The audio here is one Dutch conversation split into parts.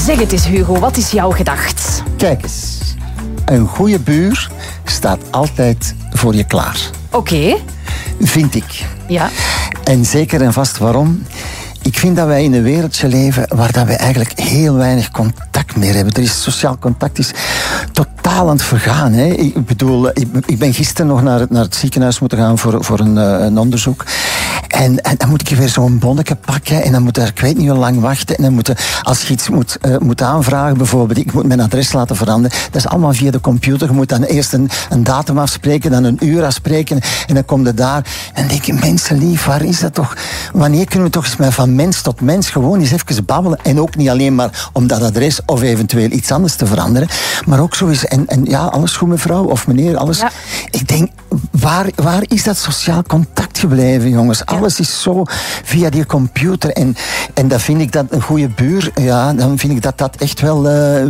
Zeg het eens, Hugo, wat is jouw gedacht? Kijk eens, een goede buur staat altijd voor je klaar. Oké. Vind ik. Ja. En zeker en vast waarom? Ik vind dat wij in een wereldje leven waar dat we eigenlijk heel weinig contact meer hebben. Er is sociaal contact is totaal aan het vergaan. Hè. Ik bedoel, ik ben gisteren nog naar het ziekenhuis moeten gaan voor een onderzoek. En dan moet ik weer zo'n bonnetje pakken en dan moet ik weet niet hoe lang wachten. En dan als je iets moet aanvragen, bijvoorbeeld, ik moet mijn adres laten veranderen. Dat is allemaal via de computer. Je moet dan eerst een datum afspreken, dan een uur afspreken en dan kom je daar. En dan denk je, mensen lief, waar is dat toch? Wanneer kunnen we toch eens van mens tot mens gewoon eens even babbelen? En ook niet alleen maar om dat adres of eventueel iets anders te veranderen, maar ook zo eens, en ja, alles goed mevrouw of meneer, alles. Ja. Ik denk, waar is dat sociaal contact gebleven, jongens? Alles is zo via die computer. En dan vind ik dat een goede buur, ja, dan vind ik dat echt wel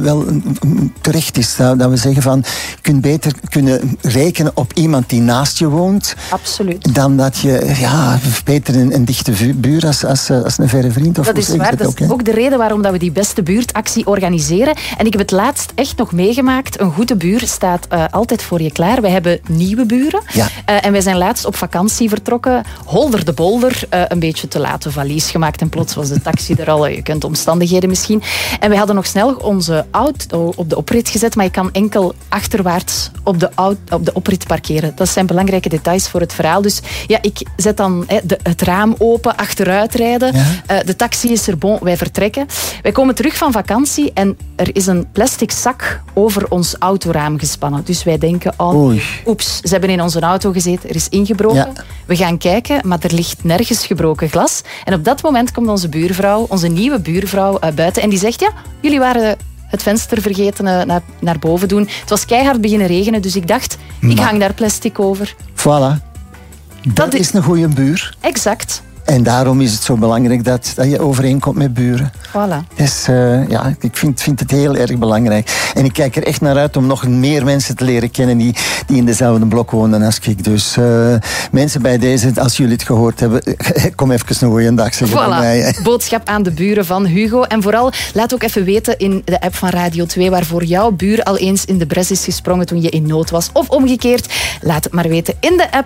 terecht is. Dat we zeggen van, je kunt beter kunnen rekenen op iemand die naast je woont. Absoluut. Dan dat je, ja, beter een dichte buur als een verre vriend. Of dat is waar. Dat is ook de reden waarom dat we die beste buurtactie organiseren. En ik heb het laatst echt nog meegemaakt. Een goede buur staat altijd voor je klaar. Wij hebben nieuwe buren. Ja. En wij zijn laatst op vakantie vertrokken. Holder de bolder. Een beetje te laat, een valies gemaakt. En plots was de taxi er al. Je kent de omstandigheden misschien. En wij hadden nog snel onze auto op de oprit gezet. Maar je kan enkel achterwaarts op de oprit parkeren. Dat zijn belangrijke details voor het verhaal. Dus ja, ik zet dan het raam open, achteruit rijden. Ja. De taxi is er, bon, wij vertrekken. Wij komen terug van vakantie en er is een plastic zak over ons autoraam gespannen. Dus wij denken, oeps, ze hebben in onze auto gezeten, er is ingebroken. Ja. We gaan kijken, maar er ligt nergens gebroken glas. En op dat moment komt onze buurvrouw, onze nieuwe buurvrouw, buiten en die zegt, ja, jullie waren het venster vergeten naar boven doen. Het was keihard beginnen regenen, dus ik dacht, ik hang daar plastic over. Voilà. Dat is een goede buur. Exact. En daarom is het zo belangrijk dat je overeenkomt met buren. Voilà. Dus ja, ik vind het heel erg belangrijk. En ik kijk er echt naar uit om nog meer mensen te leren kennen die in dezelfde blok wonen als ik. Dus mensen bij deze, als jullie het gehoord hebben, kom even een goeie dag zeggen bij mij. Boodschap aan de buren van Hugo. En vooral, laat ook even weten in de app van Radio 2 waarvoor jouw buur al eens in de bres is gesprongen toen je in nood was. Of omgekeerd, laat het maar weten in de app